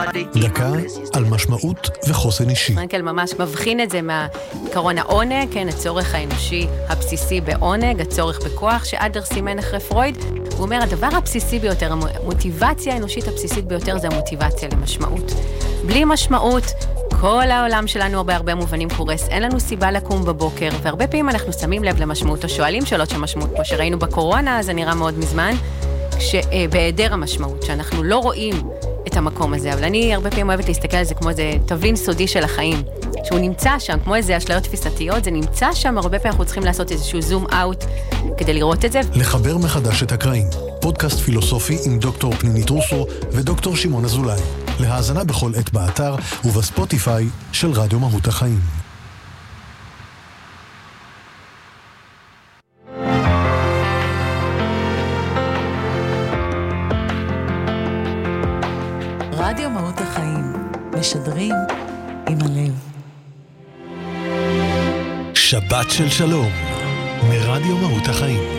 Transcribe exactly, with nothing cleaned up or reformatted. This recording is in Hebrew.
דקה על משמעות וחוסן אישי. פרנקל ממש מבחין את זה מהעיקרון העונג, כן, הצורך האנושי הבסיסי בעונג, הצורך בכוח, שאדר סימן אחרי פרויד. הוא אומר, הדבר הבסיסי ביותר, המוטיבציה האנושית הבסיסית ביותר זה המוטיבציה למשמעות. בלי משמעות, כל העולם שלנו הרבה הרבה מובנים קורס, אין לנו סיבה לקום בבוקר, והרבה פעמים אנחנו שמים לב למשמעות, או שואלים שאלות של משמעות, כמו שראינו בקורונה, זה נראה מאוד מזמן, שבהיעדר המשמעות, שאנחנו לא רואים את המקום הזה, אבל אני הרבה פעמים אוהבת להסתכל על זה כמו איזה תבלין סודי של החיים, שהוא נמצא שם, כמו איזה אשליות תפיסתיות, זה נמצא שם, הרבה פעמים אנחנו צריכים לעשות איזשהו זום אאוט כדי לראות את זה. לחבר מחדש את הקרעים, פודקאסט פילוסופי עם דוקטור פנינית רוסו ודוקטור שמעון אזולאי. להאזנה בכל עת באתר ובספוטיפיי של רדיו מהות החיים. רדיו מהות החיים, משדרים עם הלב. שבת של שלום, מרדיו מהות החיים.